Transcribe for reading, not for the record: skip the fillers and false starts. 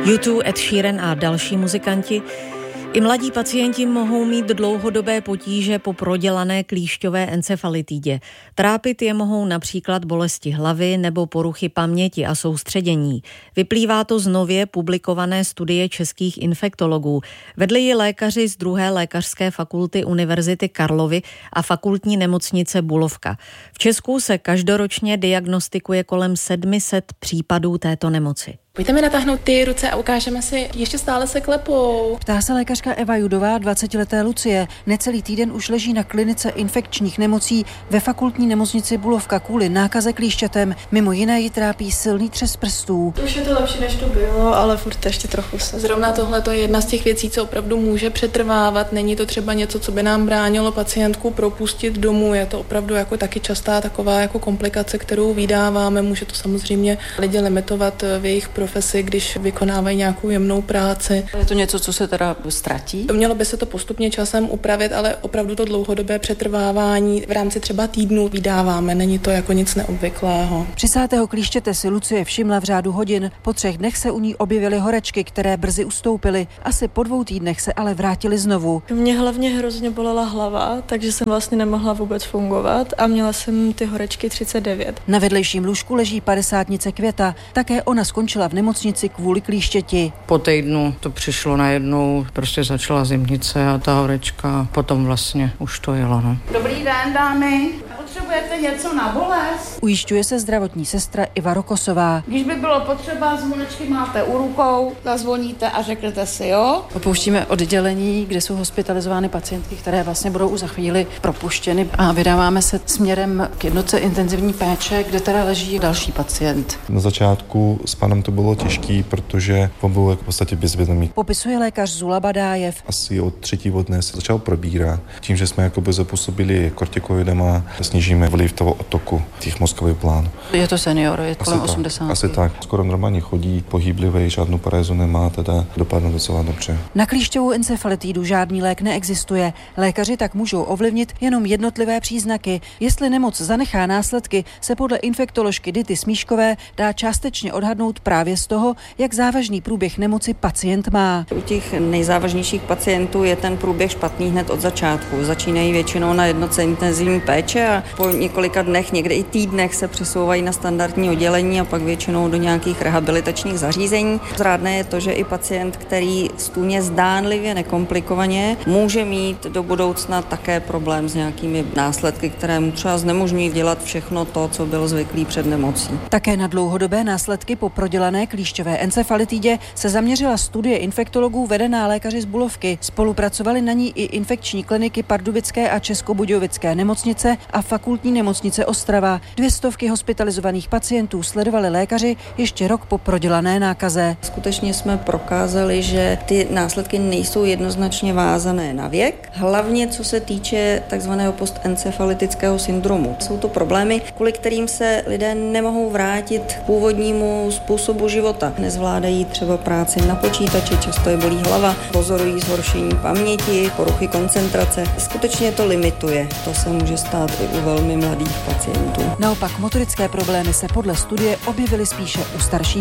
U2, Ed Sheeran a další muzikanti. I mladí pacienti mohou mít dlouhodobé potíže po prodělané klíšťové encefalitidě. Trápit je mohou například bolesti hlavy nebo poruchy paměti a soustředění. Vyplývá to z nově publikované studie českých infektologů. Vedli ji lékaři z 2. lékařské fakulty Univerzity Karlovy a fakultní nemocnice Bulovka. V Česku se každoročně diagnostikuje kolem 700 případů této nemoci. Pojďte mi natáhnout ty ruce a ukážeme si, ještě stále se klepou. Ptá se lékařka Eva Judová, 20leté Lucie. Necelý týden už leží na klinice infekčních nemocí ve fakultní nemocnici Bulovka kvůli nákaze klíšťatem. Mimo jiné ji trápí silný třes prstů. Už je to lepší, než to bylo, ale furt ještě trochu se. Zrovna tohle to je jedna z těch věcí, co opravdu může přetrvávat. Není to třeba něco, co by nám bránilo pacientku propustit domů. Je to opravdu jako taky častá taková jako komplikace, kterou vydáváme. Může to samozřejmě lidi limitovat v jejich profesi, když vykonávají nějakou jemnou práci. Je to něco, co se teda ztratí? Mělo by se to postupně časem upravit, ale opravdu to dlouhodobé přetrvávání v rámci třeba týdnů vydáváme. Není to jako nic neobvyklého. Přisátého klíštěte si Lucie všimla v řádu hodin. Po 3 dnech se u ní objevily horečky, které brzy ustoupily. Asi po 2 týdnech se ale vrátily znovu. Mě hlavně hrozně bolela hlava, takže jsem vlastně nemohla vůbec fungovat a měla jsem ty horečky 39. Na vedlejším lůžku leží 50nice Květa. Také ona skončila v nemocnici kvůli klíštěti. Po týdnu to přišlo najednou, prostě začala zimnice a ta horečka, potom vlastně už to jelo. No. Dobrý den, dámy. Potřebujete něco na bolest? Ujišťuje se zdravotní sestra Iva Rokosová. Když by bylo potřeba, zvonečky máte u rukou, zazvoníte a řeknete si, jo? Opouštíme oddělení, kde jsou hospitalizovány pacientky, které vlastně budou už za chvíli propuštěny a vydáváme se směrem k jednotce intenzivní péče, kde teda leží další pacient. Na začátku s panem to bylo těžký, protože on byl v podstatě bezvědomý. Popisuje lékař Zula Badájev. Asi od 3. dne se začal probírat. Tím, že jsme jakoby zapůsobili kortikoidama, snížíme vliv toho otoku těch mozkových plánů. Je to senior, je kolem 80. Asi tak. Skoro normálně chodí, pohyblivý, žádnou parézu nemá, teda dopadne docela dobře. Na klíšťovou encefalitidu žádný lék neexistuje. Lékaři tak můžou ovlivnit jenom jednotlivé příznaky. Jestli nemoc zanechá následky, se podle infektoložky Dity Smíškové dá částečně odhadnout právě z toho, jak závažný průběh nemoci pacient má. U těch nejzávažnějších pacientů je ten průběh špatný hned od začátku. Začínají většinou na jednotce intenzivní péče a po několika dnech, někde i týdnech se přesouvají na standardní oddělení a pak většinou do nějakých rehabilitačních zařízení. Zrádné je to, že i pacient, který stůně zdánlivě nekomplikovaně, může mít do budoucna také problém s nějakými následky, které mu třeba znemožňují dělat všechno to, co byl zvyklý před nemocí. Také na dlouhodobé následky po prodělané klíšťové encefalitidě se zaměřila studie infektologů vedená lékaři z Bulovky. Spolupracovali na ní i infekční kliniky Pardubické a Českobudějovické nemocnice a fakultní nemocnice Ostrava. 200 hospitalizovaných pacientů sledovali lékaři ještě rok po prodělané nákaze. Skutečně jsme prokázali, že ty následky nejsou jednoznačně vázané na věk, hlavně co se týče takzvaného postencefalitického syndromu. Jsou to problémy, kvůli kterým se lidé nemohou vrátit k původnímu způsobu života. Nezvládají třeba práci na počítači, často je bolí hlava, pozorují zhoršení paměti, poruchy koncentrace. Skutečně to limituje. To se může stát i u velmi mladých pacientů. Naopak motorické problémy se podle studie objevily spíše u starších